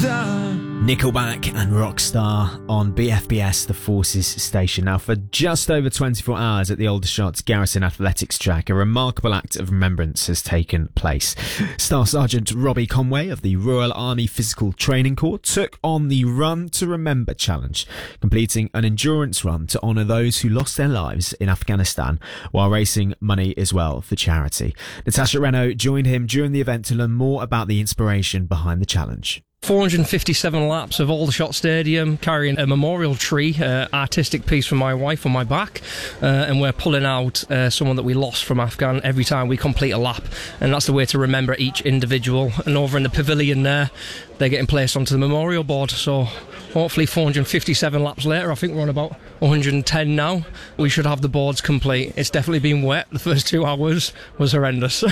Rockstar. Nickelback and Rockstar on BFBS, the Forces station. Now, for just over 24 hours at the Aldershot Garrison Athletics track, a remarkable act of remembrance has taken place. Staff Sergeant Robbie Conway of the Royal Army Physical Training Corps took on the Run to Remember challenge, completing an endurance run to honour those who lost their lives in Afghanistan while raising money as well for charity. Natasha Renault joined him during the event to learn more about the inspiration behind the challenge. 457 laps of Aldershot Stadium, carrying a memorial tree, artistic piece from my wife on my back, and we're pulling out someone that we lost from Afghan every time we complete a lap, and that's the way to remember each individual. And over in the pavilion there, they're getting placed onto the memorial board, so hopefully 457 laps later, I think we're on about 110 now, we should have the boards complete. It's definitely been wet. The first 2 hours was horrendous.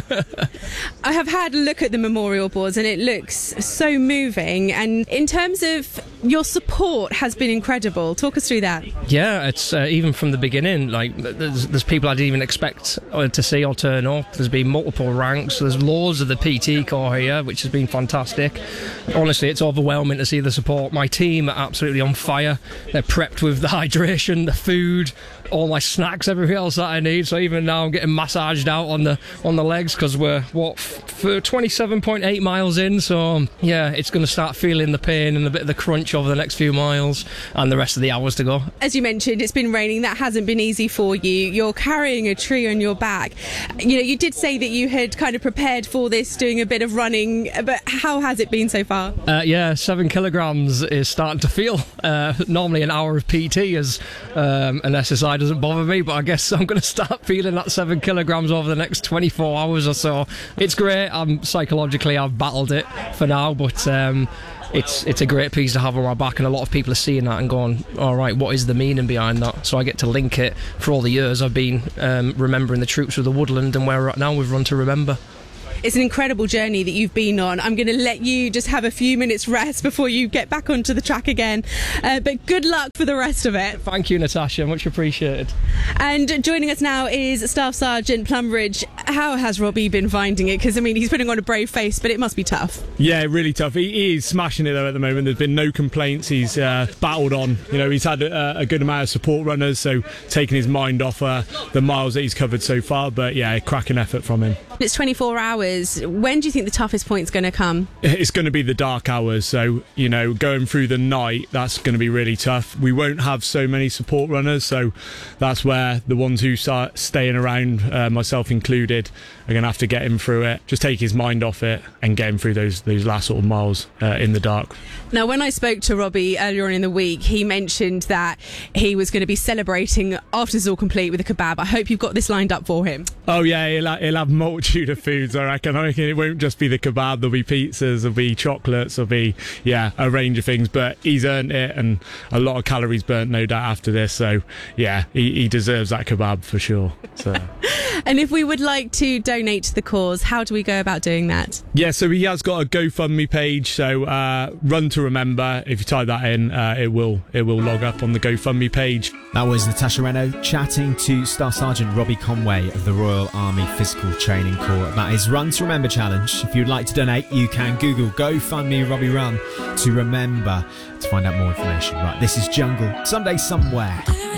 I have had a look at the memorial boards and it looks so moving, and in terms of your support has been incredible. Talk us through that. Yeah, it's even from the beginning, like there's people I didn't even expect to see or turn up. There's been multiple ranks. There's loads of the PT Corps here, which has been fantastic. Honestly, it's overwhelming to see the support. My team are absolutely on fire. They're prepped with the hydration, the food, all my snacks, everything else that I need. So even now I'm getting massaged out on the legs because we're for 27.8 miles in. So yeah, it's going to start feeling the pain and a bit of the crunch over the next few miles and the rest of the hours to go. As you mentioned, it's been raining. That hasn't been easy for you. You're carrying a tree on your back. You know, you did say that you had kind of prepared for this, doing a bit of running, but how has it been so far? Yeah, 7 kilograms is starting to feel. Normally an hour of PT is an SSI doesn't bother me, but I guess I'm going to start feeling that 7 kilograms over the next 24 hours or so. It's great. Psychologically I've battled it for now, but it's a great piece to have on my back, and a lot of people are seeing that and going, all right, what is the meaning behind that? So I get to link it. For all the years I've been remembering the troops of the woodland, and where we're at now with Run to Remember. It's an incredible journey that you've been on. I'm going to let you just have a few minutes rest before you get back onto the track again. But good luck for the rest of it. Thank you, Natasha. Much appreciated. And joining us now is Staff Sergeant Plumridge. How has Robbie been finding it? Because, I mean, he's putting on a brave face, but it must be tough. Yeah, really tough. He is smashing it, though, at the moment. There's been no complaints. He's battled on. You know, he's had a good amount of support runners, so taking his mind off the miles that he's covered so far. But, yeah, a cracking effort from him. It's 24 hours. When do you think the toughest point's going to come? It's going to be the dark hours. So, you know, going through the night, that's going to be really tough. We won't have so many support runners, so that's where the ones who start staying around, myself included, are going to have to get him through it. Just take his mind off it and get him through those last sort of miles in the dark. Now, when I spoke to Robbie earlier on in the week, he mentioned that he was going to be celebrating after it's all complete with a kebab. I hope you've got this lined up for him. Oh yeah, he'll have multitude of foods, I reckon. It won't just be the kebab. There'll be pizzas, there'll be chocolates, there'll be, yeah, a range of things. But he's earned it, and a lot of calories burnt, no doubt, after this. So yeah, he deserves that kebab for sure. So. And if we would like to donate to the cause, how do we go about doing that? Yeah, so he has got a GoFundMe page. So Run to Remember. If you type that in, it will log up on the GoFundMe page. That was Natasha Renault chatting to Staff Sergeant Robbie Conway of the Royal Army Physical Training Corps about his Run to Remember challenge. If you'd like to donate, you can Google GoFundMe Robbie Run to Remember to find out more information. Right, this is Jungle, Someday Somewhere.